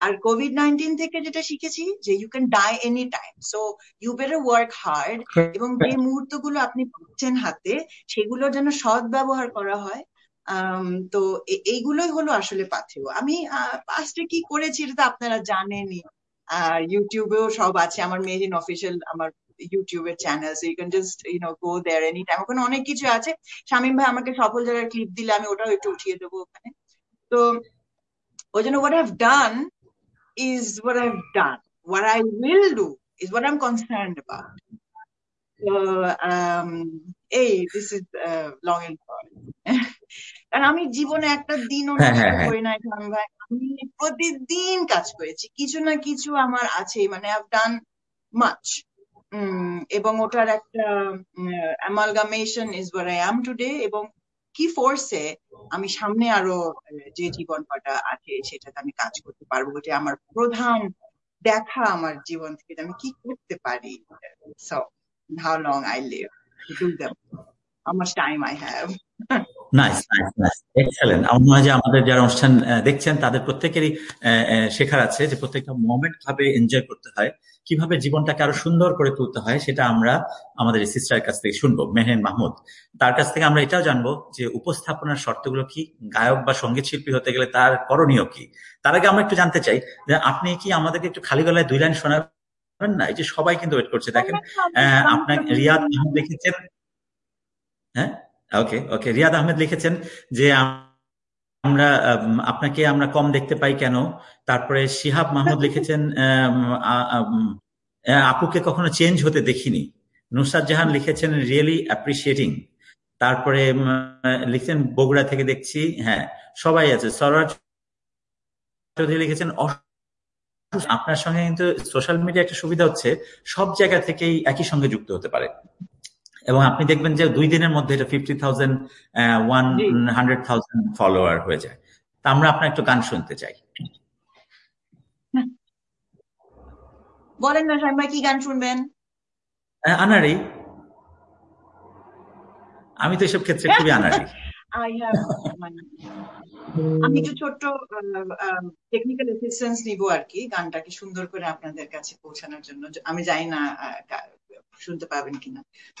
আর COVID-19 থেকে যেটা শিখেছি যে you can die any time, so you better work hard, এবং যে মুহূর্তগুলো আপনি পাচ্ছেন হাতে সেগুলো যেন সৎ ব্যবহার করা হয়। তো এইগুলোই হলো আসলে পাথেয়। আমি পাস্টে কি করেছি এটা তো আপনারা জানেনই, ইউটিউবেও সব আছে, আমার মেরিন অফিসিয়াল আমার ইউটিউবের channel, so you can just go there any time. ওখানে অনেক কিছু আছে। শামীম ভাই আমাকে সফল জায়গার ক্লিপ দিলে আমি ওটাও একটু উঠিয়ে দেবো ওখানে। তো ওই জন্য what I've done is what I've done. What I will do is what I'm concerned about. So, this is long and short. কারণ আমি জীবনে একটা দিনও নষ্ট করি নাই শামীম ভাই, আমি প্রতিদিন কাজ করেছি, কিছু না কিছু আমার আছেই, মানে I've done much. এবং ওটার একটা amalgamation is what I am today, এবং কি ফোর্সে আমি সামনে আরো যে জীবন কটা আছে সেটাতে আমি কাজ করতে পারবো, এটা আমার প্রধান দেখা আমার জীবন থেকে আমি কি করতে পারি। So how long I live to do them, how much time I have. Nice nice nice, excellent. আমার মনে হয় যে আমাদের যারা অনুষ্ঠান দেখছেন তাদের প্রত্যেকেরই শেখার আছে যে প্রত্যেকটা মোমেন্ট ভাবে এনজয় করতে হয়, কিভাবে জীবনটাকে আরো সুন্দর করে তুলতে হয়, সেটা আমরা আমাদের সিস্টারের কাছ থেকে শুনবো, মেহরিন মাহমুদ। তার কাছ থেকে আমরা এটাও জানবো যে উপস্থাপনার শর্তগুলো কি, গায়ক বা সঙ্গীত শিল্পী হতে গেলে তার করণীয় কি। তার আগে আমরা একটু জানতে চাই যে আপনি কি আমাদেরকে একটু খালি গলায় 2 লাইন শোনাবেন না? এই যে সবাই কিন্তু ওয়েট করছে, দেখেন। আপনার রিয়াদ আহমেদ লিখেছেন, হ্যাঁ ওকে ওকে, রিয়াদ আহমেদ লিখেছেন যে আমরা আপনাকে আমরা কম দেখতে পাই কেন। তারপরে শিহাব মাহমুদ লিখেছেন আপুকে কখনো চেঞ্জ হতে দেখিনি। নুসরাত জাহান লিখেছেন রিয়েলি অ্যাপ্রিসিয়েটিং। তারপরে লিখছেন বগুড়া থেকে দেখছি, হ্যাঁ সবাই আছে। সরোয়ার চৌধুরী লিখেছেন আপনার সঙ্গে কিন্তু সোশ্যাল মিডিয়া একটা সুবিধা হচ্ছে সব জায়গা থেকেই একই সঙ্গে যুক্ত হতে পারে, এবং আপনি দেখবেন যে 2 দিনের মধ্যে এটা 50,000 100,000 ফলোয়ার হয়ে যায়। তা আমরা আপনার একটু গান শুনতে চাই। বলেন না শামীম ভাই, কি গান শুনবেন? আনাড়ি, আমি তো এসব ক্ষেত্রে খুবই আনাড়ি। আমি একটু ছোট্ট টেকনিক্যাল অ্যাসিস্ট্যান্স নিব আর কি, গানটাকে সুন্দর করে আপনাদের কাছে পৌঁছানোর জন্য। আমি জানি না শুনতে পাবেন কিনা।